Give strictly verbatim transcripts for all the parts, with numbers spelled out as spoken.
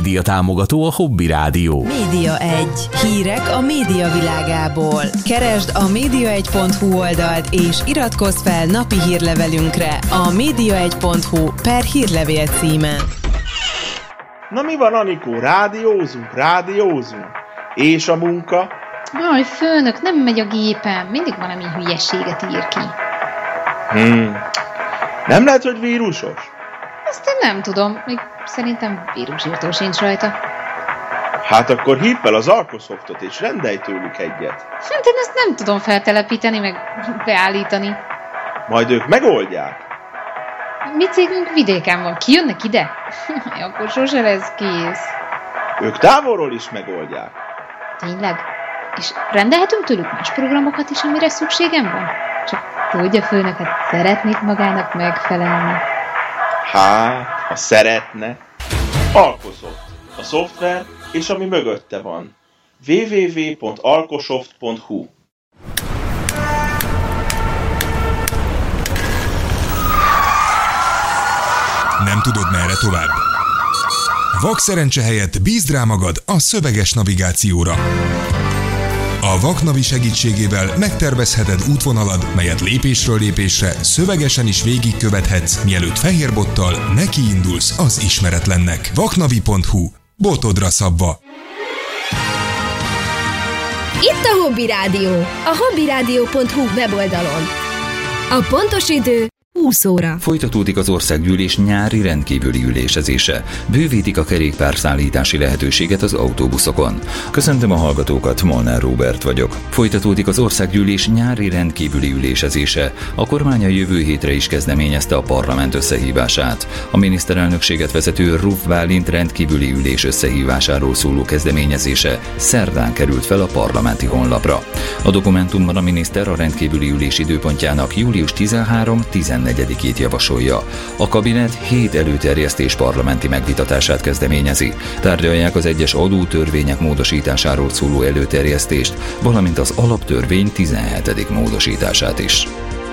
média támogató a Hobby Rádió. Média egy. Hírek a média világából. Keresd a média egy pont hu oldalt és iratkozz fel napi hírlevelünkre a média egy pont hu per hírlevél címen. Na mi van, Anikó? Rádiózunk, rádiózunk. És a munka? Jaj, főnök, nem megy a gépem. Mindig valami hülyeséget ír ki. Hmm. Nem lehet, hogy vírusos? Ezt én nem tudom. Még szerintem vírusírtó sincs rajta. Hát akkor hívd fel az Alkosoftot és rendelj tőlük egyet. Hát én ezt nem tudom feltelepíteni, meg beállítani. Majd ők megoldják. Mi cégünk vidéken van. Kijönnek ide? Akkor sose lesz kész. Ők távolról is megoldják. Tényleg? És rendelhetünk tőlük más programokat is, amire szükségem van? Csak tudja, főnöket, szeretnék magának megfelelni. Hát, ha szeretne. Alkosoft. A szoftver és ami mögötte van. double-u double-u double-u pont alkosoft pont hu Nem tudod, merre tovább? Vakszerencse helyett bízd rá magad a szöveges navigációra. A Vaknavi segítségével megtervezheted útvonalad, melyet lépésről lépésre szövegesen is végigkövethetsz, mielőtt fehér bottal nekiindulsz az ismeretlennek. vaknavi pont hu. Botodra szabva. Itt a Hobby Rádió, a hobbyrádió pont hu weboldalon. A pontos idő húsz óra. Folytatódik az országgyűlés nyári rendkívüli ülésezése. Bővítik a kerékpárszállítási lehetőséget az autóbuszokon. Köszöntöm a hallgatókat, Molnár Róbert vagyok. Folytatódik az országgyűlés nyári rendkívüli ülésezése. A kormány a jövő hétre is kezdeményezte a parlament összehívását. A miniszterelnökséget vezető Ruf Bálint rendkívüli ülés összehívásáról szóló kezdeményezése szerdán került fel a parlamenti honlapra. A dokumentumban a miniszter a rendkívüli ülés időpontjának július tizenharmadika-tizennegyedikét javasolja. A kabinet hét előterjesztés parlamenti megvitatását kezdeményezi. Tárgyalják az egyes adótörvények módosításáról szóló előterjesztést, valamint az alaptörvény tizenhetedik módosítását is.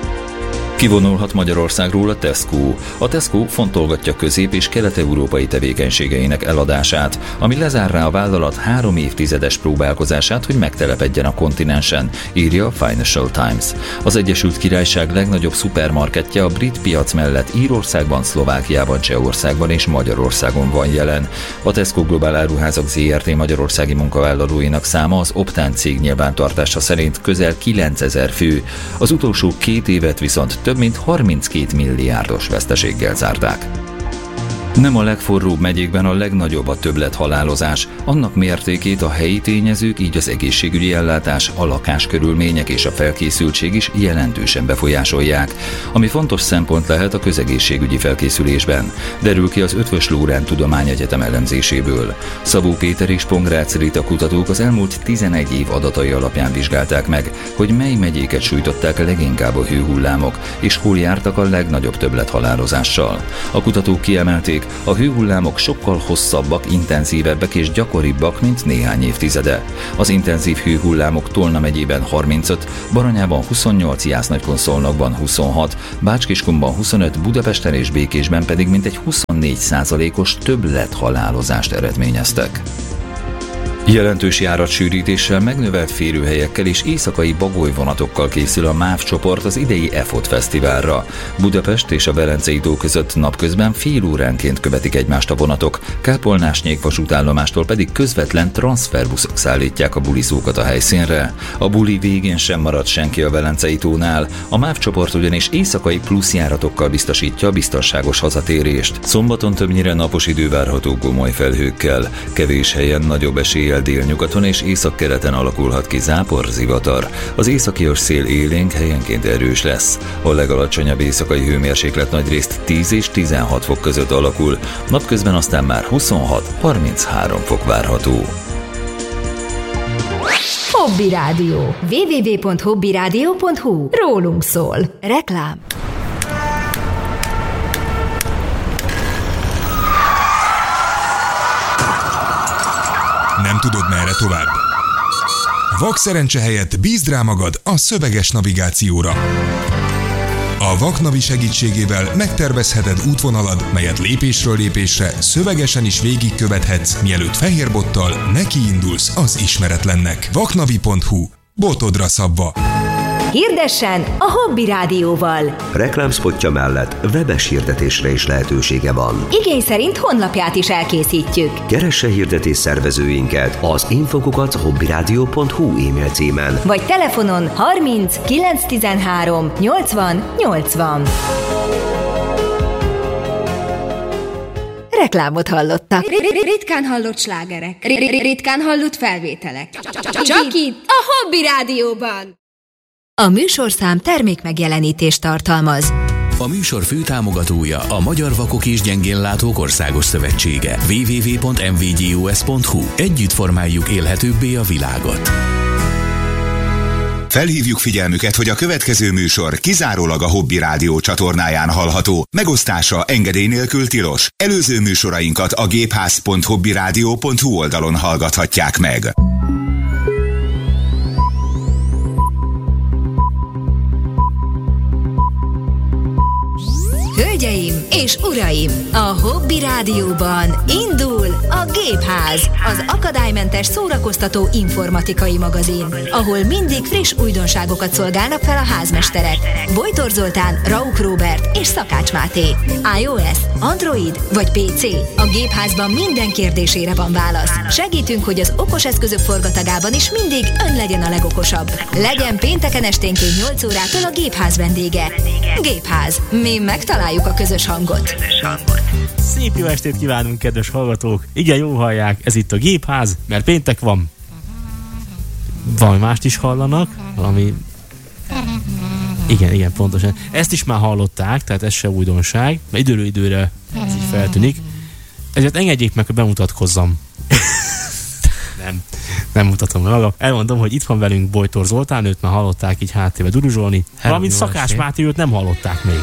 Kivonulhat Magyarországról a Tesco. A Tesco fontolgatja közép- és kelet-európai tevékenységeinek eladását, ami lezárná a vállalat három évtizedes próbálkozását, hogy megtelepedjen a kontinensen, írja a Financial Times. Az Egyesült Királyság legnagyobb szupermarketje a brit piac mellett Írországban, Szlovákiában, Csehországban és Magyarországon van jelen. A Tesco Globál Áruházak zé er té magyarországi munkavállalóinak száma az Optán cég nyilvántartása szerint közel kilencezer fő. Az utolsó két évet viszont több mint harminckét milliárdos veszteséggel zárták. Nem a legforróbb megyékben a legnagyobb a többlethalálozás. Annak mértékét a helyi tényezők, így az egészségügyi ellátás, a lakáskörülmények és a felkészültség is jelentősen befolyásolják, ami fontos szempont lehet a közegészségügyi felkészülésben, derül ki az Eötvös Loránd Tudományegyetem elemzéséből. Szabó Péter és Pongrácz Rita kutatók az elmúlt tizenegy év adatai alapján vizsgálták meg, hogy mely megyéket sújtották leginkább a hőhullámok, és hol jártak a legnagyobb többlethalálozással. A kutatók kiemelték, a hőhullámok sokkal hosszabbak, intenzívebbek és gyakoribbak, mint néhány évtizede. Az intenzív hőhullámok Tolna megyében harmincöt, Baranyában huszonnyolc, Jász-Nagykun-Szolnokban huszonhat, Bács-Kiskunban huszonöt, Budapesten és Békésben pedig mintegy huszonnégy százalékos többlethalálozást eredményeztek. Jelentős járatsűrítéssel, megnövelt férőhelyekkel és éjszakai bagolyvonatokkal készül a MÁV csoport az idei e fot fesztiválra. Budapest és a Velencei tó között napközben fél óránként követik egymást a vonatok, Kápolnás-Nyék vasútállomástól pedig közvetlen transferbuszok szállítják a buliszókat a helyszínre. A buli végén sem marad senki a Velencei tónál, a MÁV csoport ugyanis éjszakai pluszjáratokkal biztosítja a biztonságos hazatérést. Szombaton többnyire napos idő várható gomoly felhőkkel, kevés helyen nagyobb eséllyel délnyugaton és északkeleten alakulhat ki zápor, zivatar. Az északi szél élénk, helyenként erős lesz. A legalacsonyabb éjszakai hőmérséklet nagyrészt tíz és tizenhat fok között alakul, napközben aztán már huszonhat-harminchárom fok várható. Hobby Rádió. double-u double-u double-u pont hobbyrádió pont hu. Rólunk szól. Reklám. Nem tudod, merre tovább? Vakszerencse helyett bízd rá magad a szöveges navigációra. A Vaknavi segítségével megtervezheted útvonalad, melyet lépésről lépésre szövegesen is végigkövethetsz, mielőtt fehérbottal nekiindulsz az ismeretlennek. vaknavi pont hu. Botodra szabva. Hirdessen a Hobby Rádióval. Reklámszpotja mellett webes hirdetésre is lehetősége van. Igény szerint honlapját is elkészítjük. Keresse hirdetés szervezőinket az infokukat hobbyradio pont hu e-mail címen. Vagy telefonon harminc kilencszáztizenhárom nyolcvan nyolcvan. Reklámot hallottak. Ritkán hallott slágerek. Ritkán hallott felvételek. Csak itt a Hobby Rádióban. A műsorszám termékmegjelenítést tartalmaz. A műsor főtámogatója a Magyar Vakok és Gyengénlátók Országos Szövetsége. double-u double-u double-u pont em vé gé u es pont hu. Együtt formáljuk élhetőbbé a világot. Felhívjuk figyelmüket, hogy a következő műsor kizárólag a Hobby Rádió csatornáján hallható. Megosztása engedély nélkül tilos. Előző műsorainkat a gépház pont hobbyradio pont hu oldalon hallgathatják meg. Hölgyeim és uraim, a Hobby Rádióban indul a Gépház, az akadálymentes szórakoztató informatikai magazin, ahol mindig friss újdonságokat szolgálnak fel a házmesterek. Bojtor Zoltán, Rauk Róbert és Szakács Máté. iOS, Android vagy pé cé? A Gépházban minden kérdésére van válasz. Segítünk, hogy az okos eszközök forgatagában is mindig ön legyen a legokosabb. Legyen pénteken esténként nyolc órától a Gépház vendége. Gépház. Mi megtaláljuk a közös hangot. Szép jó estét kívánunk, kedves hallgatók! Igen, jó hallják, ez itt a Gépház, mert péntek van. Valami mást is hallanak, valami... Igen, igen, pontosan. Ezt is már hallották, tehát ez se újdonság, mert időről időre ez így feltűnik. Ezért engedjék meg, hogy bemutatkozzam. nem, nem mutatom meg magam. Elmondom, hogy itt van velünk Bojtor Zoltán, őt már hallották így háttérbe duruzsolni, valamint Szakács Máté, őt nem hallották még.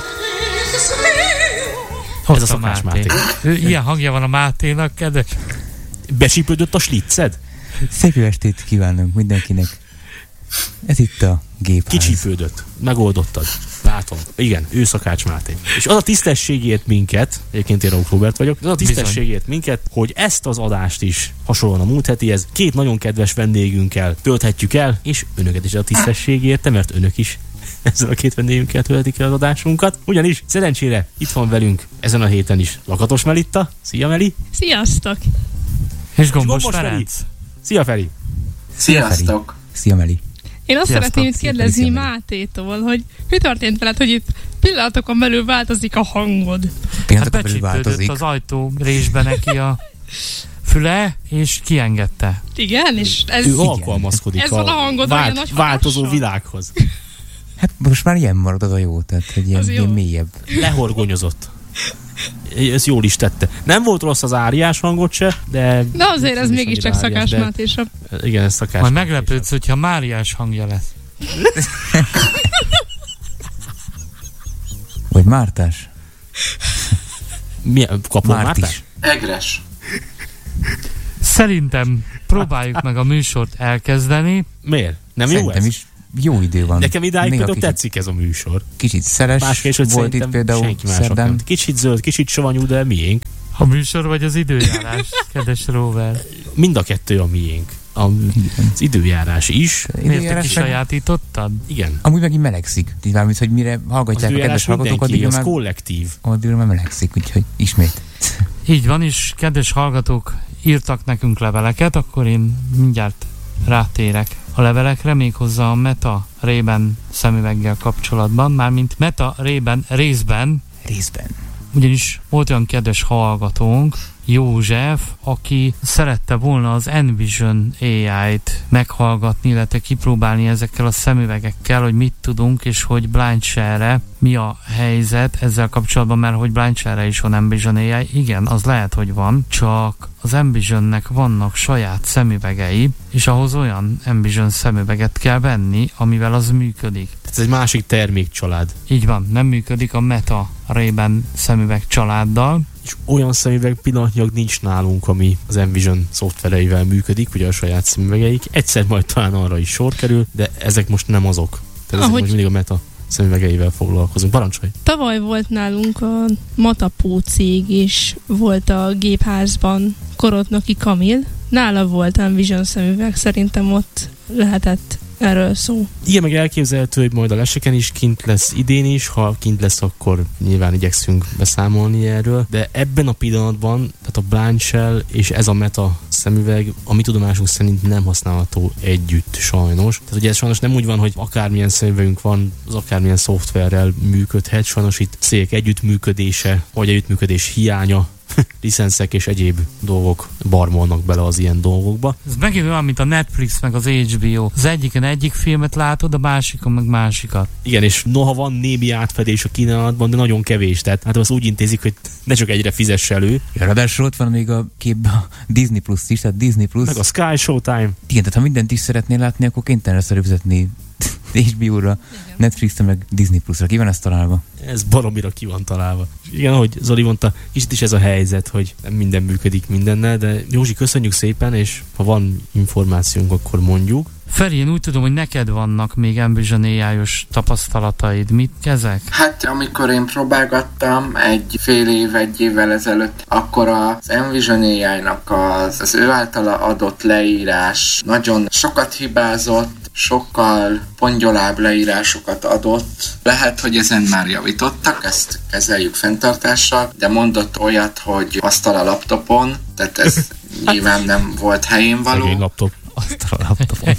Ez a Szakács Máté. Máté. Ilyen hangja van a Máténak, kedves. Besípődött a slicced? Szép jó estét kívánunk mindenkinek. Ez itt a Gépház. Kicsípődött. Megoldottad. Látom. Igen, ő Szakács Máté. És az a tisztességért minket, egyébként én Rauk Róbert vagyok, az a tisztességért minket, hogy ezt az adást is hasonlóan a múlt hetihez két nagyon kedves vendégünkkel tölthetjük el, és önöket is a tisztességért, mert önök is ezzel a két vendégünkkel töltik el az adásunkat. Ugyanis szerencsére itt van velünk ezen a héten is Lakatos Melitta. Szia, Meli! Sziasztok! És Gombos, Gombos Ferenc. Szia, Feri! Sziasztok! Szia, Meli! Én azt Sziasztok. szeretném itt kérdezni Mátétól, hogy mi történt veled, hogy itt pillanatokon belül változik a hangod? Hát becsípődött az ajtó résbe neki a füle, és kiengedte. Igen, és ez... Ő alkalmazkodik ez van a hangod, a vált, nagy változó hatással. Világhoz. Hát most már ilyen marad az a jó, tehát egy ilyen, ilyen mélyebb. Lehorgonyozott. Ez jól is tette. Nem volt rossz az áriás hangot se, de... De azért ez mégiscsak Szakács Mátésabb. Igen, ez Szakács Majd meglepődsz, hogyha Máriás hangja lesz. Vagy Mártás. Milyen? Kapol Mártás? Egres. Szerintem próbáljuk meg a műsort elkezdeni. Miért? Nem Szerintem jó ez? Is jó idő van. Nekem idáig például kicsit, tetszik ez a műsor. Kicsit szeles Másképp, hogy volt itt például szerdán. Kicsit zöld, kicsit savanyú, de miénk. A műsor vagy az időjárás, kedves Róver? Mind a kettő a miénk. A, az időjárás is. Miért te kisajátítottad? Igen. Amúgy megint melegszik. Így valamint, hogy mire hallgatják a kedves hallgatókat, addigra már kollektív. Addigra már melegszik, úgyhogy ismét. Így van, és kedves hallgatók írtak nekünk leveleket, akkor én mindjárt rátérek a levelekre, méghozzá a Meta Ray-Ban szemüveggel kapcsolatban, mármint Meta Ray-Ban részben. Részben. Ugyanis volt olyan kedves hallgatónk, József, aki szerette volna az Envision á í-t meghallgatni, illetve kipróbálni ezekkel a szemüvegekkel, hogy mit tudunk, és hogy BlindShare-re mi a helyzet ezzel kapcsolatban, mert hogy BlindShare-re is van Envision á í, igen, az lehet, hogy van, csak az Envisionnek vannak saját szemüvegei, és ahhoz olyan Envision szemüveget kell venni, amivel az működik. Ez egy másik termékcsalád. Így van, nem működik a Meta Ray-Ban szemüveg családdal. És olyan szemüveg pillanatnyilag nincs nálunk, ami az Envision szoftvereivel működik, ugye a saját szemüvegeik. Egyszer majd talán arra is sor kerül, de ezek most nem azok. Tehát ezek most mindig a Meta szemüvegeivel foglalkozunk. Parancsolj! Tavaly volt nálunk a Matapó cég, és volt a gépházban Korotnoki Kamil. Nála volt Envision szemüveg, szerintem ott lehetett erről szó. Igen, meg elképzelhető, hogy majd a Leseken is kint lesz idén is, ha kint lesz, akkor nyilván igyekszünk beszámolni erről, de ebben a pillanatban, tehát a Blind Shell és ez a Meta szemüveg, a mi tudomásunk szerint nem használható együtt sajnos. Tehát ugye ez sajnos nem úgy van, hogy akármilyen szemüvegünk van, az akármilyen szoftverrel működhet, sajnos itt cégek együttműködése, vagy együttműködés hiánya, licenszek és egyéb dolgok barmolnak bele az ilyen dolgokba. Ez megint olyan, mint a Netflix meg az há bé o. Az egyiken egyik filmet látod, a másikon meg másikat. Igen, és noha van némi átfedés a kínálatban, de nagyon kevés. Tehát hát azt úgy intézik, hogy ne csak egyre fizess elő. Ja, ráadásul ott van még a képben a Disney Plus is, tehát Disney Plus. Meg a Sky Showtime. Igen, tehát ha mindent is szeretnél látni, akkor kénytelen lesz előfizetni há bé ó-ra, Netflixre, meg Disney Plus-ra. Ki van ezt találva? Ez baromira ki van találva. Igen, ahogy Zoli mondta, kicsit is ez a helyzet, hogy nem minden működik mindennel, de Józsi, köszönjük szépen, és ha van információnk, akkor mondjuk. Feri, én úgy tudom, hogy neked vannak még Envision á í-os tapasztalataid. Mit ezek? Hát, amikor én próbálgattam egy fél év, egy évvel ezelőtt, akkor az Envision á í-nak az, az ő általa adott leírás nagyon sokat hibázott, sokkal pongyolább leírásokat adott. Lehet, hogy ezen már javítottak, ezt kezeljük fenntartással, de mondott olyat, hogy asztal a laptopon, tehát ez nyilván nem volt helyén való. Szegény laptop. Asztal a laptopon.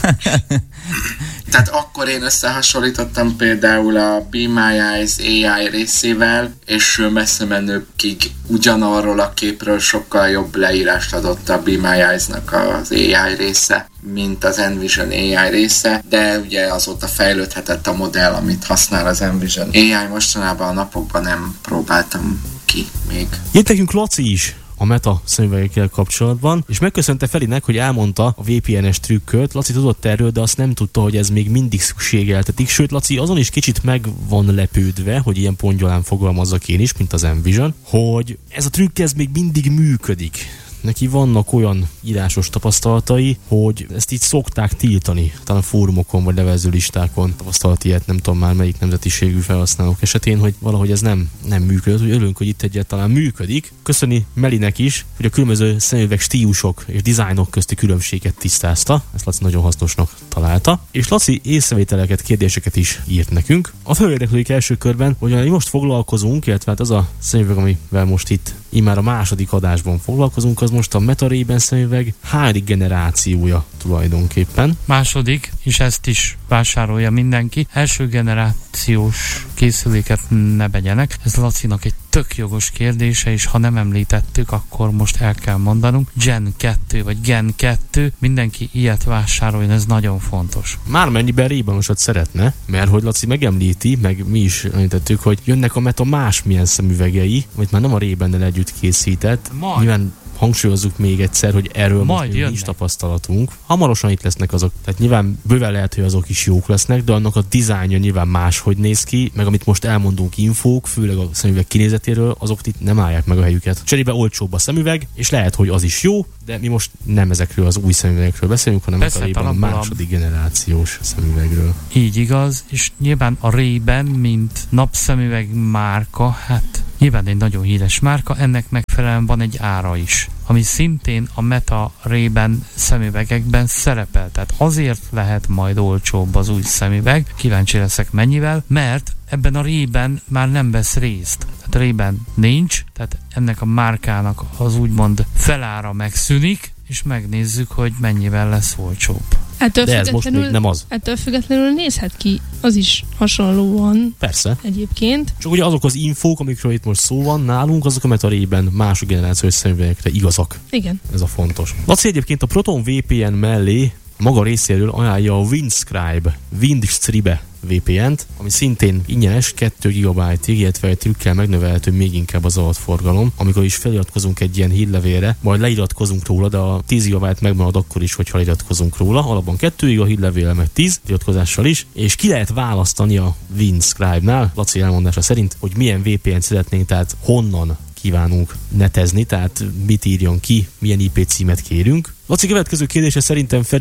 Tehát akkor én összehasonlítottam például a Be My Eyes á í részével, és messze menőkig ugyanarról a képről sokkal jobb leírást adott a Be My Eyes-nak az á í része, mint az Envision á í része, de ugye azóta fejlődhetett a modell, amit használ az Envision á í. Mostanában a napokban nem próbáltam ki még. Jött nekünk Laci is a Meta szemüvegekkel kapcsolatban, és megköszönte Ferinek, hogy elmondta a vé pé en-es trükköt. Laci tudott erről, de azt nem tudta, hogy ez még mindig szükségeltetik. Sőt, Laci azon is kicsit meg van lepődve, hogy ilyen pongyolán fogalmazzak én is, mint az Envision, hogy ez a trükk ez még mindig működik. Neki vannak olyan írásos tapasztalatai, hogy ezt így szokták tiltani, talán fórumokon vagy levelezőlistákon tapasztalat ilyet, nem tudom már melyik nemzetiségű felhasználók esetén, hogy valahogy ez nem, nem működött, hogy örülünk, hogy itt egyáltalán működik. Köszöni Melinek is, hogy a különböző szemüveg stílusok és dizájnok közti különbséget tisztázta, ezt Laci nagyon hasznosnak találta, és Laci észrevételeket, kérdéseket is írt nekünk. A fölérdeklődik első körben, hogy mi most foglalkozunk, illetve hát az a szemüveg, amivel most itt immár a második adásban foglalkozunk, az most a Meta Ray-Ban szemüveg hányadik generációja tulajdonképpen. Második, és ezt is vásárolja mindenki. Első generációs készüléket ne vegyenek. Ez Lacinak egy tök jogos kérdése, és ha nem említettük, akkor most el kell mondanunk. Gen kettő vagy Gen kettő, mindenki ilyet vásároljon, ez nagyon fontos. Már mennyiben Ray-Banosat szeretne, mert hogy Laci megemlíti, meg mi is említettük, hogy jönnek a Meta másmilyen szemüvegei, amit már nem a Ray-Bannel együtt készített. Majd. Nyilván hangsúlyozzuk még egyszer, hogy erről Majd most nincs tapasztalatunk. Hamarosan itt lesznek azok. Tehát nyilván bőven lehet, hogy azok is jók lesznek, de annak a dizájnja nyilván máshogy néz ki, meg amit most elmondunk infók, főleg a szemüveg kinézetéről, azok itt nem állják meg a helyüket. Cserébe olcsóbb a szemüveg, és lehet, hogy az is jó, de mi most nem ezekről az új szemüvegekről beszélünk, hanem Persze, a Ray-Ban a második generációs szemüvegről. Így igaz, és nyilván a Ray-Ban, mint napszemüveg márka, hát nyilván egy nagyon híres márka, ennek megfelelően van egy ára is, ami szintén a Meta Ray-Ban szemüvegekben szerepel. Tehát azért lehet majd olcsóbb az új szemüveg, kíváncsi leszek mennyivel, mert ebben a Ray-Ban már nem vesz részt. Tehát Ray-Ban nincs, tehát ennek a márkának az úgymond felára megszűnik, és megnézzük, hogy mennyivel lesz olcsóbb. Ettől De ez most még nem az. Ettől függetlenül nézhet ki az is hasonlóan. Persze. Egyébként. Csak ugye azok az infók, amikről itt most szó van nálunk, azok a Meta Ray-Ban második generációs szemüvegekre igazak. Igen. Ez a fontos. Laci egyébként a Proton vé pé en mellé maga részéről ajánlja a Windscribe, Windscribe vé pé en-t, ami szintén ingyenes, kettő gigabájtig, illetve egy trükkel megnövelhető még inkább az adatforgalom. Amikor is feliratkozunk egy ilyen hírlevélre, majd leiratkozunk róla, de a tíz gigabájt megmarad akkor is, hogyha leiratkozunk róla. Alapban kettő giga hírlevél, meg tíz iratkozással is, és ki lehet választani a Windscribe-nál, Laci elmondása szerint, hogy milyen vé pé en-t szeretnénk, tehát honnan kívánunk netezni, tehát mit írjon ki, milyen i pé címet kérünk. Laci következő kérdése szerintem Feri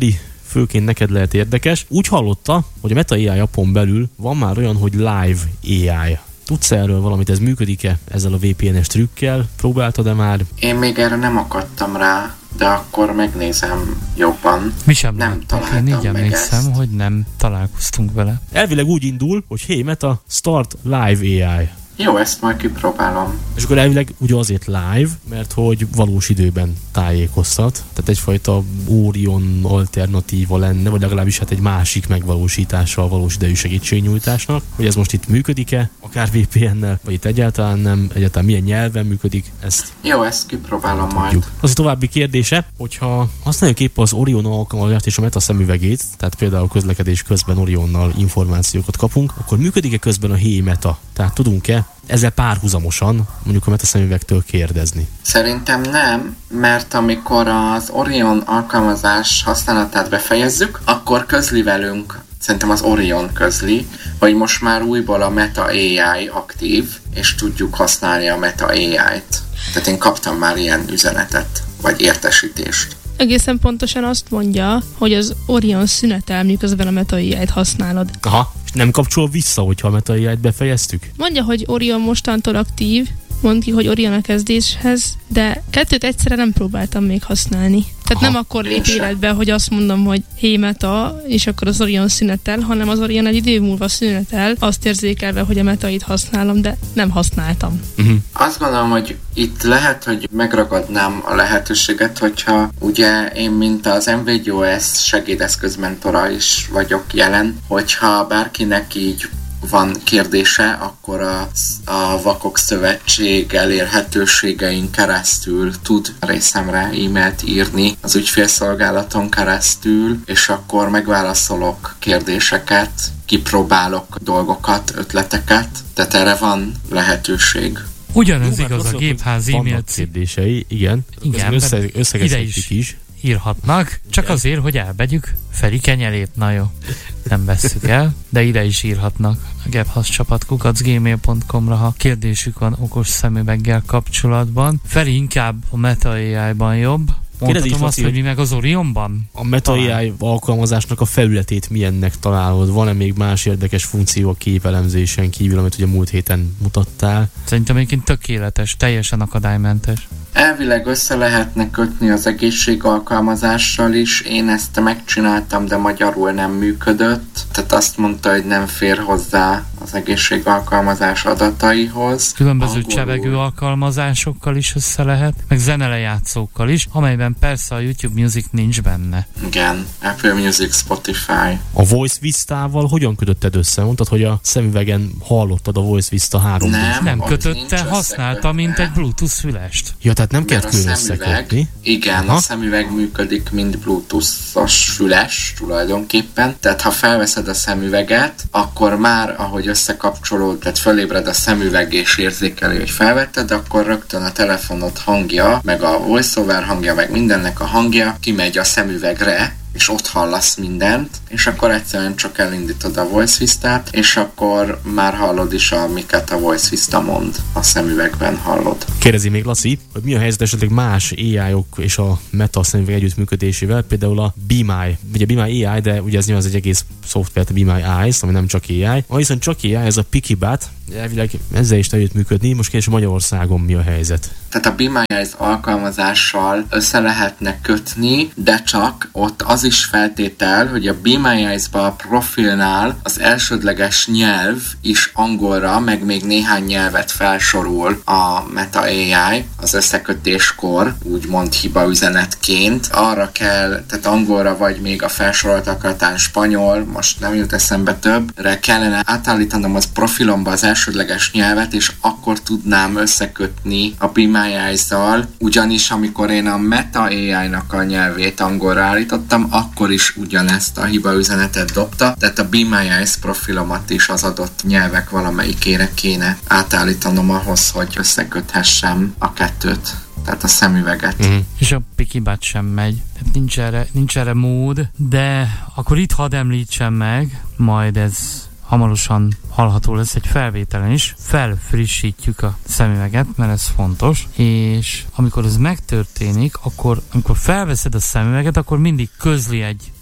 főként neked lehet érdekes. Úgy hallotta, hogy a Meta á i appon belül van már olyan, hogy live á i. Tudsz erről valamit, ez működik-e ezzel a vé pé en-es trükkel? Próbáltad-e már? Én még erre nem akadtam rá, de akkor megnézem jobban. Mi sem nem találtam Én így emlékszem, ezt. hogy nem találkoztunk vele. Elvileg úgy indul, hogy hey Meta, start live á i. Jó, ezt majd kipróbálom. És akkor elvileg ugye azért live, mert hogy valós időben tájékoztat. Tehát egyfajta Orion alternatíva lenne, vagy legalábbis hát egy másik megvalósítása a valós idejű segítségnyújtásnak. Hogy ez most itt működik-e, akár vé pé en-nel, vagy itt egyáltalán nem, egyáltalán milyen nyelven működik, ezt. Jó, ezt kipróbálom majd. Az a további kérdése, hogyha használjuk épp az Orion alkalmazást és a Meta szemüvegét, tehát például közlekedés közben Orionnal információkat kapunk, akkor működik-e közben a Hey Meta? Tehát tudunk-e ezzel párhuzamosan mondjuk a Meta szemüvegtől kérdezni? Szerintem nem, mert amikor az Orion alkalmazás használatát befejezzük, akkor közli velünk, szerintem az Orion közli, hogy most már újból a Meta á i aktív, és tudjuk használni a Meta á i-t. Tehát én kaptam már ilyen üzenetet, vagy értesítést. Egészen pontosan azt mondja, hogy az Orion szünetel, miközben a Meta á i-t használod. Aha, és nem kapcsol vissza, hogyha a Meta á i-t befejeztük? Mondja, hogy Orion mostantól aktív, mond ki, hogy Orion a kezdéshez, de kettőt egyszerre nem próbáltam még használni. Tehát Aha, nem akkor lép életbe, hogy azt mondom, hogy hey Meta, és akkor az Orion szünetel, hanem az Orion egy idő múlva szünetel, azt érzékelve, hogy a Meta-it használom, de nem használtam. Uh-huh. Azt gondolom, hogy itt lehet, hogy megragadnám a lehetőséget, hogyha ugye én, mint az em vé gé o es segédeszközmentora is vagyok jelen, hogyha bárkinek így van kérdése, akkor a, a Vakok Szövetség elérhetőségein keresztül tud részemre e-mailt írni az ügyfélszolgálaton keresztül, és akkor megválaszolok kérdéseket, kipróbálok dolgokat, ötleteket, tehát erre van lehetőség. Ugyanez igaz a Gépház e-mail kérdései, igen. Igen, össze, összegezhetjük is. is. Írhatnak, csak igen. Azért, hogy elvegyük Feri kenyerét, na jó, nem vesszük el, de ide is írhatnak a Gépház csapat kukac gmail pont com-ra, ha kérdésük van okos szemüveggel kapcsolatban. Feri inkább a Meta á i-ban jobb. Mondhatom azt, hogy mi meg az Orionban? A Meta á i alkalmazásnak a felületét milyennek találod? Van-e még más érdekes funkció a képelemzésen kívül, amit ugye múlt héten mutattál? Szerintem egyébként tökéletes, teljesen akadálymentes. Elvileg össze lehetne kötni az egészségalkalmazással is. Én ezt megcsináltam, de magyarul nem működött. Tehát azt mondta, hogy nem fér hozzá az egészségalkalmazás adataihoz. Különböző Angolul. Csevegő alkalmazásokkal is össze lehet, meg zenelejátszókkal is, amelyben persze a YouTube Music nincs benne. Igen, Apple Music, Spotify. A Voice Vista-val hogyan kötötted össze? Mondtad, hogy a szemüvegen hallottad a Voice Vista három dé. Nem, nem kötötte, használta, mint egy Bluetooth fülest. Ja, tehát nem kell külön összekötni. Igen, Aha. a szemüveg működik, mint Bluetooth-os füles tulajdonképpen. Tehát ha felveszed a szemüveget, akkor már, ahogy összekapcsolód, tehát fölébred a szemüveg és érzékeli, hogy felvetted, akkor rögtön a telefonod hangja, meg a voiceover hangja, meg mindennek a hangja kimegy a szemüvegre, és ott hallasz mindent, és akkor egyszerűen csak elindítod a Voice Vista-t, és akkor már hallod is, amiket a Voice Vista mond, a szemüvegben hallod. Kérdezi még Laci, hogy mi a helyzet esetleg más á i-ok és a Meta szemüveg együttműködésével, például a Be My, ugye Be My á i, de ugye ez nyilván az egy egész szoftvert, a Be My Eyes, ami nem csak á i. Ha viszont csak á i, ez a Pikibat, elvileg ezzel is együttműködni, most kérdés, Magyarországon mi a helyzet? Tehát a Be My Eyes alkalmazással össze lehetne kötni, de csak ott az is feltétel, hogy a Be My Eyes-ba a profilnál az elsődleges nyelv is angolra, meg még néhány nyelvet felsorol a Meta á i az összekötéskor, úgymond hibaüzenetként. Arra kell, tehát angolra vagy még a felsoroltakratán spanyol, most nem jut eszembe többre, kellene átállítanom az profilomba az elsődleges nyelvet, és akkor tudnám összekötni a Be My Eyes-zal, ugyanis amikor én a Meta á i-nak a nyelvét angolra állítottam, akkor is ugyanezt a hibaüzenetet dobta, tehát a Be My Eyes profilomat is az adott nyelvek valamelyikére kéne átállítanom ahhoz, hogy összeköthessem a kettőt, tehát a szemüveget. Mm. És a Pikibat sem megy, tehát nincs erre, nincs erre mód, de akkor itt hadd említsem meg, majd ez hamarosan hallható lesz egy felvételen is, felfrissítjük a szemüveget, mert ez fontos, és amikor ez megtörténik, akkor amikor felveszed a szemüveget, akkor mindig közli egy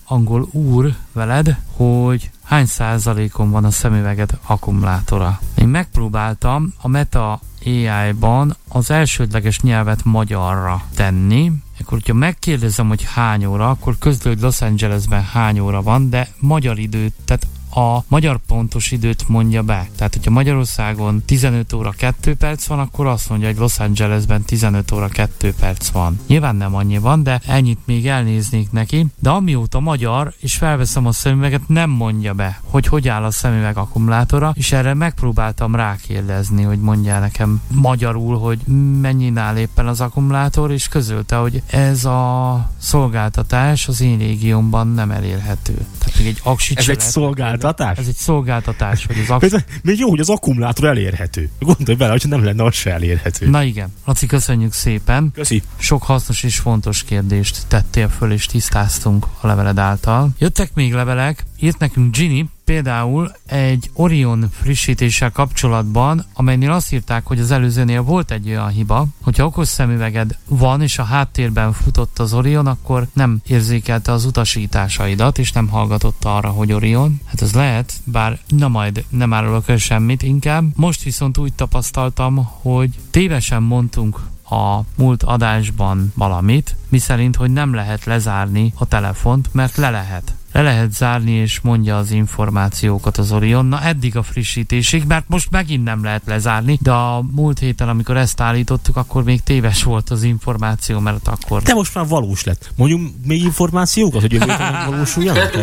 angol úr veled, hogy hány százalékon van a szemüveged akkumulátora. Én megpróbáltam a Meta á i-ban az elsődleges nyelvet magyarra tenni, akkor, hogyha megkérdezem, hogy hány óra, akkor közlő, hogy Los Angelesben hány óra van, de magyar időt, tehát a magyar pontos időt mondja be. Tehát, hogyha Magyarországon tizenöt óra kettő perc van, akkor azt mondja, hogy Los Angelesben tizenöt óra kettő perc van. Nyilván nem annyi van, de ennyit még elnéznék neki. De amióta magyar, és felveszem a szemüveget, nem mondja be, hogy hogy áll a szemüveg akkumulátora, és erre megpróbáltam rákérdezni, hogy mondja nekem magyarul, hogy mennyin áll éppen az akkumulátor, és közölte, hogy ez a szolgáltatás az én régiómban nem elérhető. Tehát még egy aksit Ez egy szolgáltatás? Ez egy szolgáltatás, hogy az ak- Még jó, hogy az akkumulátor elérhető. Gondolj bele, hogy nem lenne az se elérhető. Na igen. Laci, köszönjük szépen. Köszi. Sok hasznos és fontos kérdést tettél föl, és tisztáztunk a leveled által. Jöttek még levelek, írt nekünk Ginny, például egy Orion frissítéssel kapcsolatban, amelynél azt írták, hogy az előzőnél volt egy olyan hiba, hogyha okos szemüveged van, és a háttérben futott az Orion, akkor nem érzékelte az utasításaidat, és nem hallgatott arra, hogy Orion. Hát ez lehet, bár na majd nem árulok el semmit inkább. Most viszont úgy tapasztaltam, hogy tévesen mondtunk a múlt adásban valamit, miszerint, hogy nem lehet lezárni a telefont, mert le lehet. Le lehet zárni, és mondja az információkat az Orion. Na eddig a frissítésig, mert most megint nem lehet lezárni, de a múlt héten, amikor ezt állítottuk, akkor még téves volt az információ, mert akkor... De most már valós lett. Mondjuk még információkat, hogy jövő héten megvalósuljanak?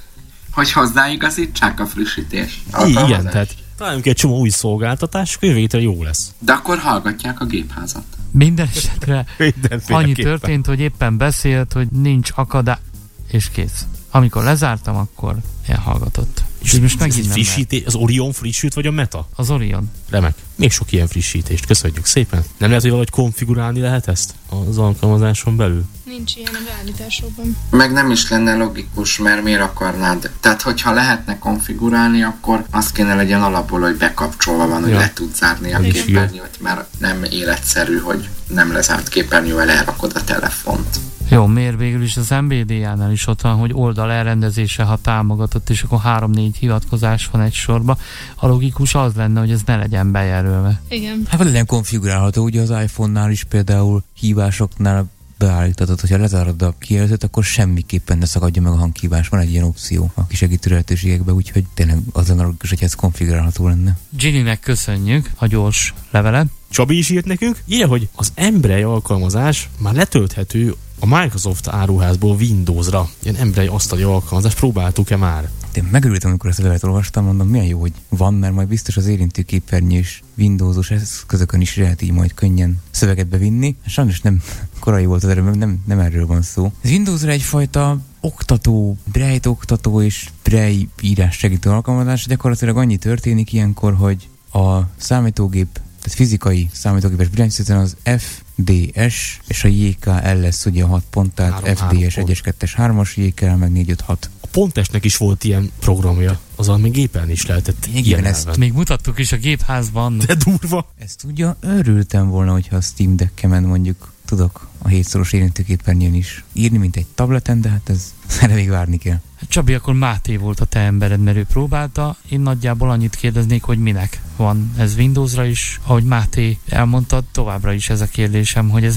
Hogy hozzáigazítsák a frissítés. Igen, tehát találjunk egy csomó új szolgáltatás, jövő héten jó lesz. De akkor hallgatják a gépházat. Minden esetre annyi történt, hogy éppen beszélt, hogy nincs akadály, és kész. Amikor lezártam, akkor elhallgatott. És ez most megint frissítés, az Orion frissült, vagy a Meta? Az Orion. Remek. Még sok ilyen frissítést. Köszönjük szépen. Nem lehet, hogy valahogy konfigurálni lehet ezt az alkalmazáson belül? Nincs ilyen a beállításokban. Meg nem is lenne logikus, mert miért akarnád? Tehát, hogyha lehetne konfigurálni, akkor az kéne legyen alapból, hogy bekapcsolva van, hogy ja. le tud zárni a képernyőt, mert nem életszerű, hogy nem lezárt képernyővel elrakod a telefont. Jó, miért végül is az em bé dé á-nál is ott van, hogy oldal elrendezése, ha támogatott, és akkor három-négy hivatkozás van egy sorba. A logikus az lenne, hogy ez ne legyen bejelölve. Igen. Hát legyen konfigurálható, ugye az iPhone-nál is például hívásoknál beállítatod, hogyha lezárod a kijelzőt, akkor semmiképpen ne szakadja meg a hanghívás. Van egy ilyen opció a kisegítő lehetőségekben, úgyhogy tényleg azon a logikus, hogy ez konfigurálható lenne. Ginnynek köszönjük a gyors levelet. Csabi is írt nekünk, írja, hogy az Embraer alkalmazás már letölthető a Microsoft áruházból Windowsra. Ilyen Embraer asztali alkalmazást próbáltuk-e már? Én megörültem, amikor ezt a levelet olvastam, mondom, milyen jó, hogy van, mert majd biztos az érintőképernyős Windowsos eszközökön is lehet így majd könnyen szöveget bevinni. Sajnos nem korai volt az erről, nem, nem erről van szó. Ez Windowsra egyfajta oktató, Braille oktató és Braille írás segítő alkalmazás. Gyakorlatilag annyi történik ilyenkor, hogy a számítógép, tehát fizikai számítógépes billentyűzeten az F D S és a J K L lesz ugye a hat pont, tehát F D S egyes, kettes, hármas, J K L meg négy, öt, hat. A Pontesnek is volt ilyen programja, azon még gépen is lehetett. Igen, ezt még mutattuk is a gépházban. De durva. Ezt ugye örültem volna, hogyha a Steam Deck-en mondjuk tudok a hétszoros érintőképernyőn is írni, mint egy tableten, de hát ez erre még várni kell. Csabi, akkor Máté volt a te embered, mert ő próbálta. Én nagyjából annyit kérdeznék, hogy minek van ez Windowsra is. Ahogy Máté elmondta, továbbra is ez a kérdésem, hogy ez